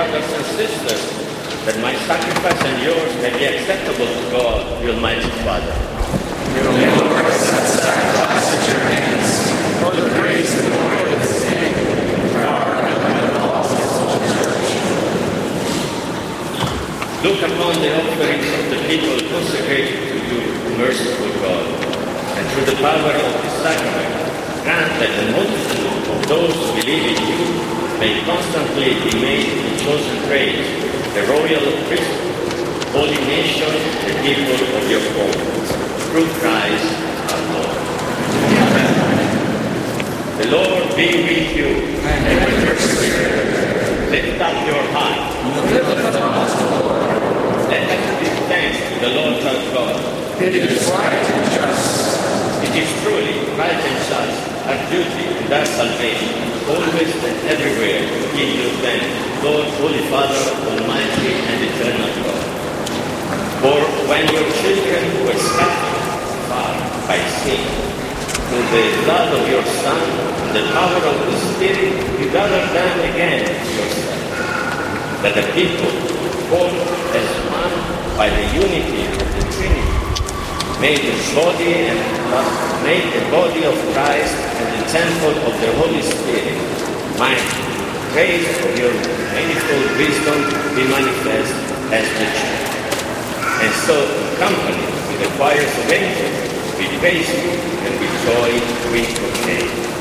brothers and sisters, that my sacrifice and yours may be acceptable to God, the Almighty Father. May the Lord accept sacrifice at your hands, for the praise and glory of his name, for our good and all of his whole church. Look upon the offerings of the people consecrated to you, merciful God, and through the power of the sacrament, grant that the multitude of those who believe in you may constantly be made the chosen race, the royal priesthood, holy nation, the people of your home, through Christ our Lord. Amen. The Lord be with you. And with your spirit. Lift up your heart. Let us give thanks to the Lord our God. It is right and just. It is truly right and just, our duty and our salvation, always and everywhere to give you thanks, Lord, Holy Father, Almighty and Eternal God. For when your children were scattered far by sin, through the blood of your Son and the power of the Spirit, you gathered them again to yourself, that the people, formed as one by the unity of the Trinity, made the body of Christ and the temple of the Holy Spirit, might the praise of your manifold wisdom be manifest as the Church. And so, in company with the choirs of angels, we praise you and with joy we proclaim.